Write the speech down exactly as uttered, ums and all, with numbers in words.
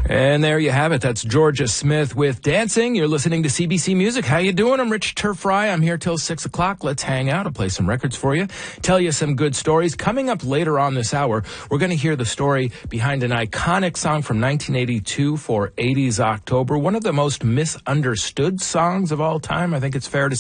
And there you have it. That's Georgia Smith with Dancing. You're listening to C B C Music. How you doing? I'm Rich Turfry. I'm here till six o'clock. Let's hang out and play some records for you. Tell you some good stories. Coming up later on this hour, we're going to hear the story behind an iconic song from nineteen eighty-two for eighties October. One of the most misunderstood songs of all time, I think it's fair to